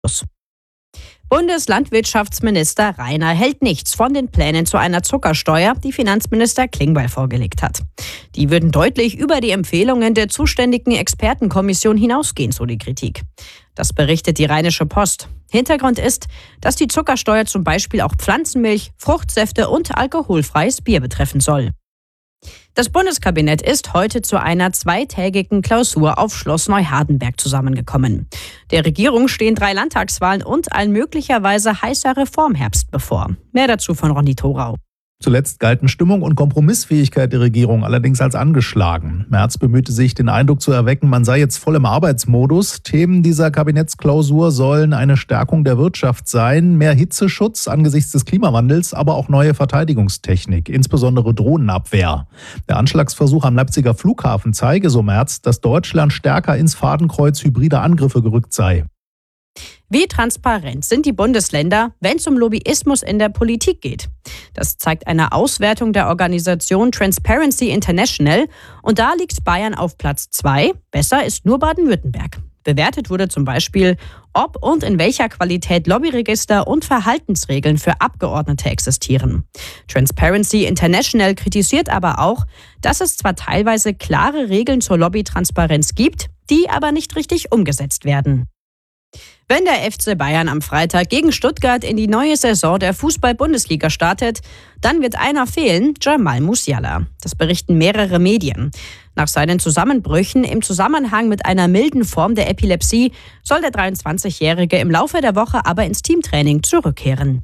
Bundeslandwirtschaftsminister Rainer hält nichts von den Plänen zu einer Zuckersteuer, die Finanzminister Klingbeil vorgelegt hat. Die würden deutlich über die Empfehlungen der zuständigen Expertenkommission hinausgehen, so die Kritik. Das berichtet die Rheinische Post. Hintergrund ist, dass die Zuckersteuer zum Beispiel auch Pflanzenmilch, Fruchtsäfte und alkoholfreies Bier betreffen soll. Das Bundeskabinett ist heute zu einer zweitägigen Klausur auf Schloss Neuhardenberg zusammengekommen. Der Regierung stehen 3 Landtagswahlen und ein möglicherweise heißer Reformherbst bevor. Mehr dazu von Ronny Thorau. Zuletzt galten Stimmung und Kompromissfähigkeit der Regierung allerdings als angeschlagen. Merz bemühte sich, den Eindruck zu erwecken, man sei jetzt voll im Arbeitsmodus. Themen dieser Kabinettsklausur sollen eine Stärkung der Wirtschaft sein, mehr Hitzeschutz angesichts des Klimawandels, aber auch neue Verteidigungstechnik, insbesondere Drohnenabwehr. Der Anschlagsversuch am Leipziger Flughafen zeige, so Merz, dass Deutschland stärker ins Fadenkreuz hybrider Angriffe gerückt sei. Wie transparent sind die Bundesländer, wenn es um Lobbyismus in der Politik geht? Das zeigt eine Auswertung der Organisation Transparency International. Und da liegt Bayern auf Platz 2. Besser ist nur Baden-Württemberg. Bewertet wurde zum Beispiel, ob und in welcher Qualität Lobbyregister und Verhaltensregeln für Abgeordnete existieren. Transparency International kritisiert aber auch, dass es zwar teilweise klare Regeln zur Lobbytransparenz gibt, die aber nicht richtig umgesetzt werden. Wenn der FC Bayern am Freitag gegen Stuttgart in die neue Saison der Fußball-Bundesliga startet, dann wird einer fehlen, Jamal Musiala. Das berichten mehrere Medien. Nach seinen Zusammenbrüchen im Zusammenhang mit einer milden Form der Epilepsie soll der 23-Jährige im Laufe der Woche aber ins Teamtraining zurückkehren.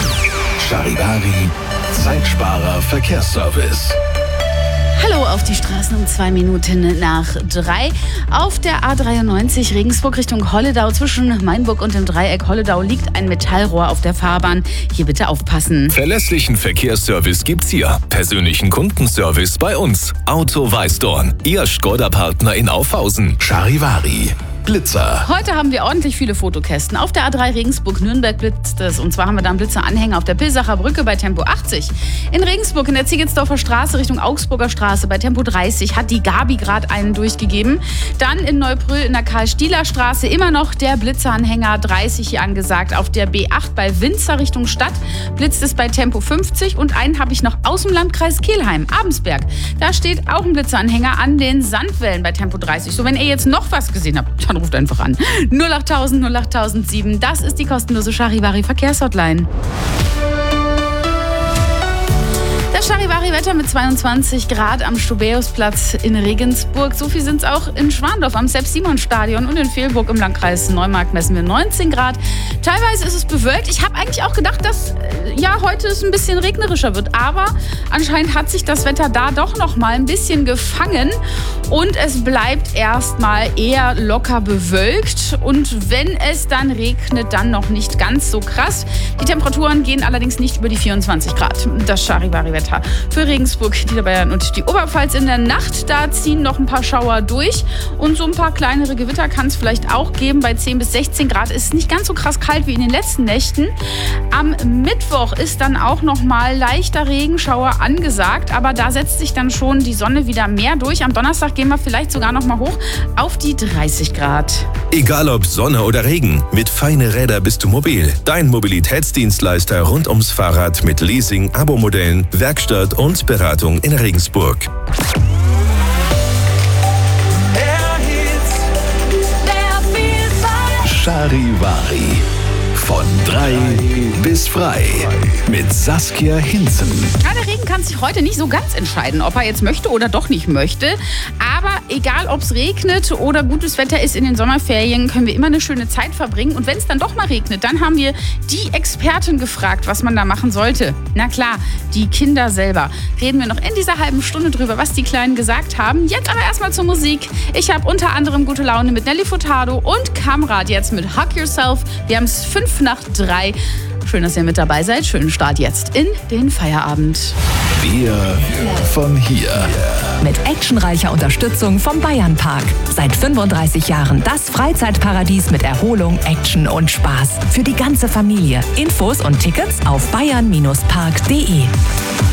Charivari, Zeitsparer Verkehrsservice. Hallo auf die Straßen um 2 Minuten nach 3. Auf der A93 Regensburg Richtung Holledau zwischen Mainburg und dem Dreieck Holledau liegt ein Metallrohr auf der Fahrbahn. Hier bitte aufpassen. Verlässlichen Verkehrsservice gibt's hier. Persönlichen Kundenservice bei uns. Auto Weißdorn, Ihr Skoda-Partner in Aufhausen. Charivari. Blitzer. Heute haben wir ordentlich viele Fotokästen. Auf der A3 Regensburg-Nürnberg blitzt es. Und zwar haben wir da einen Blitzeranhänger auf der Pilsacher Brücke bei Tempo 80. In Regensburg in der Ziegelsdorfer Straße Richtung Augsburger Straße bei Tempo 30 hat die Gabi gerade einen durchgegeben. Dann in Neubrüll in der Karl-Stieler-Straße immer noch der Blitzeranhänger 30 hier angesagt. Auf der B8 bei Winzer Richtung Stadt blitzt es bei Tempo 50. Und einen habe ich noch aus dem Landkreis Kelheim, Abensberg. Da steht auch ein Blitzeranhänger an den Sandwellen bei Tempo 30. So, wenn ihr jetzt noch was gesehen habt, dann ruft einfach an. 08000 08007, das ist die kostenlose Charivari Verkehrshotline. Das Charivari-Wetter mit 22 Grad am Stubäusplatz in Regensburg. So viel sind es auch in Schwandorf am Sepp-Simon-Stadion und in Vehlburg im Landkreis Neumarkt messen wir 19 Grad. Teilweise ist es bewölkt. Ich habe eigentlich auch gedacht, dass heute es ein bisschen regnerischer wird. Aber anscheinend hat sich das Wetter da doch noch mal ein bisschen gefangen. Und es bleibt erstmal eher locker bewölkt. Und wenn es dann regnet, dann noch nicht ganz so krass. Die Temperaturen gehen allerdings nicht über die 24 Grad. Das Charivari-Wetter für Regensburg, Niederbayern und die Oberpfalz in der Nacht. Da ziehen noch ein paar Schauer durch. Und so ein paar kleinere Gewitter kann es vielleicht auch geben. Bei 10 bis 16 Grad ist es nicht ganz so krass kalt wie in den letzten Nächten. Am Mittwoch ist dann auch noch mal leichter Regenschauer angesagt. Aber da setzt sich dann schon die Sonne wieder mehr durch. Am Donnerstag gehen wir vielleicht sogar noch mal hoch auf die 30 Grad. Egal ob Sonne oder Regen, mit Feine Räder bist du mobil. Dein Mobilitätsdienstleister rund ums Fahrrad mit Leasing, Abo-Modellen, Werkstatt und Beratung in Regensburg. Charivari. Von 3 bis frei. Mit Saskia Hinzen. Ja, der Regen kann sich heute nicht so ganz entscheiden, ob er jetzt möchte oder doch nicht möchte. Aber egal, ob es regnet oder gutes Wetter ist in den Sommerferien, können wir immer eine schöne Zeit verbringen. Und wenn es dann doch mal regnet, dann haben wir die Expertin gefragt, was man da machen sollte. Na klar, die Kinder selber. Reden wir noch in dieser halben Stunde drüber, was die Kleinen gesagt haben. Jetzt aber erstmal zur Musik. Ich habe unter anderem gute Laune mit Nelly Furtado und Kamrat jetzt mit Hug Yourself. Wir haben es 5 nach 3. Schön, dass ihr mit dabei seid. Schönen Start jetzt in den Feierabend. Wir von hier. Mit actionreicher Unterstützung vom Bayernpark. Seit 35 Jahren das Freizeitparadies mit Erholung, Action und Spaß. Für die ganze Familie. Infos und Tickets auf bayern-park.de.